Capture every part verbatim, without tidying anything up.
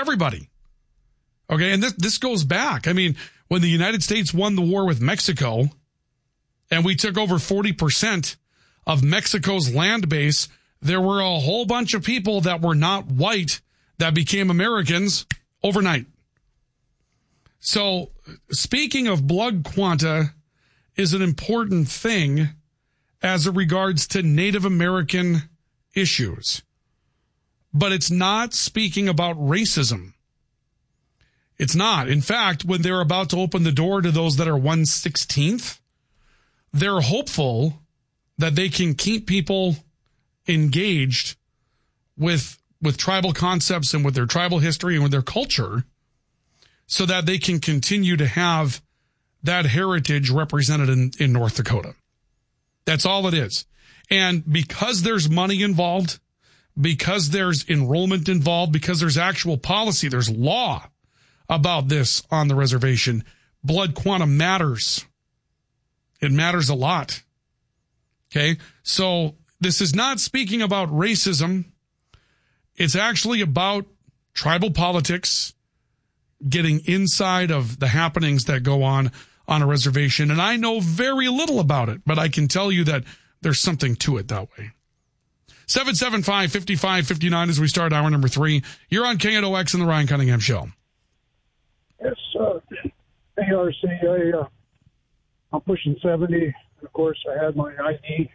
everybody. Okay, and this, this goes back. I mean, when the United States won the war with Mexico and we took over forty percent of Mexico's land base, there were a whole bunch of people that were not white that became Americans overnight. So speaking of blood quanta is an important thing as it regards to Native American issues. But it's not speaking about racism. It's not. In fact, when they're about to open the door to those that are one sixteenth, they're hopeful that they can keep people engaged with with tribal concepts and with their tribal history and with their culture so that they can continue to have that heritage represented in, in North Dakota. That's all it is. And because there's money involved, because there's enrollment involved, because there's actual policy, there's law about this on the reservation, blood quantum matters. It matters a lot. Okay, so this is not speaking about racism. It's actually about tribal politics, getting inside of the happenings that go on on a reservation. And I know very little about it, but I can tell you that there's something to it that way. seven seven five, five five five nine as we start hour number three. You're on K N O X and the Ryan Cunningham Show. Yes, uh, A R C, I, uh, I'm pushing seventy. Of course, I had my I D,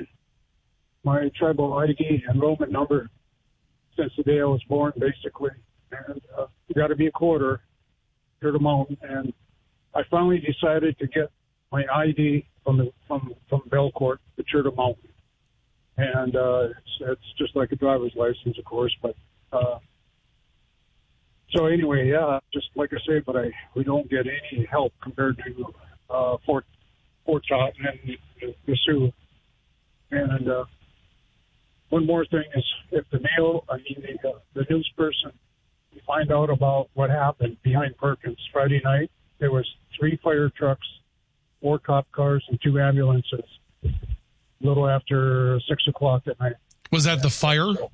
my tribal I D enrollment number since the day I was born, basically. And uh, you got to be a quarter here to Mountain. And I finally decided to get my I D from the, from from Belcourt to Turtle Mountain. And uh, it's, it's just like a driver's license, of course. But uh, so anyway, yeah, just like I say, but I we don't get any help compared to uh, Fort Fort Totten and the, the Sioux. And uh, one more thing is, if the mail, I mean the uh, the news person, you find out about what happened behind Perkins Friday night. There was three fire trucks, four cop cars, and two ambulances. A little after six o'clock at night. Was that the fire? So,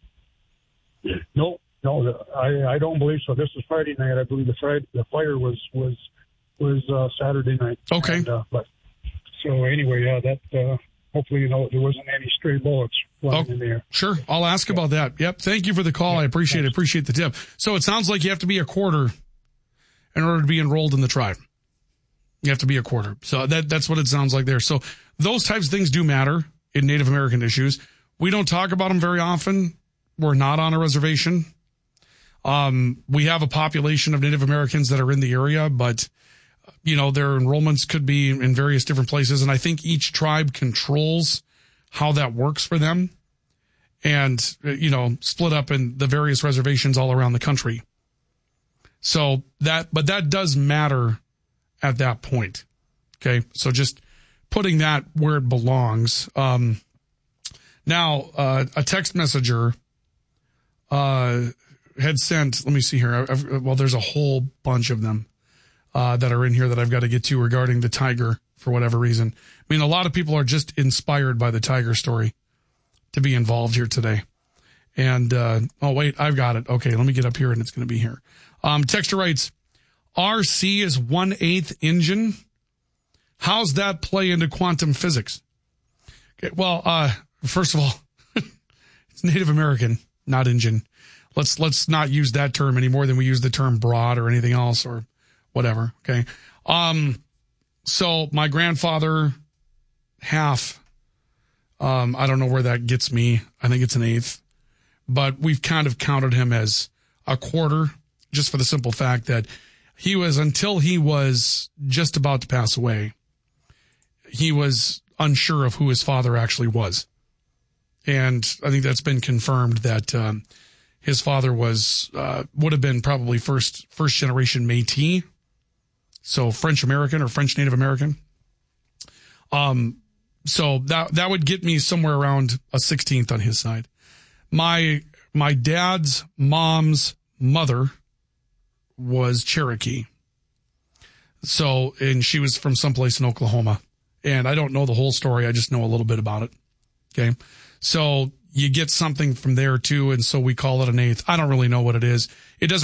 no, no, I, I don't believe so. This was Friday night. I believe the Friday, the fire was was was uh, Saturday night. Okay. And, uh, but so anyway, yeah, that uh, hopefully you know there wasn't any stray bullets flying oh, in there. Sure, I'll ask yeah. about that. Yep. Thank you for the call. Yeah, I appreciate thanks. it. Appreciate the tip. So it sounds like you have to be a quarter in order to be enrolled in the tribe. You have to be a quarter. So that that's what it sounds like there. So those types of things do matter in Native American issues. We don't talk about them very often. We're not on a reservation. Um, we have a population of Native Americans that are in the area, but, you know, their enrollments could be in various different places. And I think each tribe controls how that works for them and, you know, split up in the various reservations all around the country. So that, but that does matter at that point. Okay. So just putting that where it belongs. Um, now, uh, a text messenger, uh, had sent, let me see here. I've, well, there's a whole bunch of them, uh, that are in here that I've got to get to regarding the tiger for whatever reason. I mean, a lot of people are just inspired by the tiger story to be involved here today. And, uh, oh, wait, I've got it. Okay. Let me get up here and it's going to be here. Um, texter writes, R C is one-eighth engine. How's that play into quantum physics? Okay, well, uh, first of all, it's Native American, not engine. Let's let's not use that term any more than we use the term broad or anything else or whatever. Okay. Um. So my grandfather, half. Um. I don't know where that gets me. I think it's an eighth, but we've kind of counted him as a quarter, just for the simple fact that he was, until he was just about to pass away, he was unsure of who his father actually was. And I think that's been confirmed that um, his father was, uh, would have been probably first, first generation Métis. So French American or French Native American. Um, so that, that would get me somewhere around a sixteenth on his side. My, my dad's mom's mother was Cherokee. So, and she was from someplace in Oklahoma. And I don't know the whole story. I just know a little bit about it. Okay. So you get something from there too. And so we call it an eighth. I don't really know what it is. It doesn't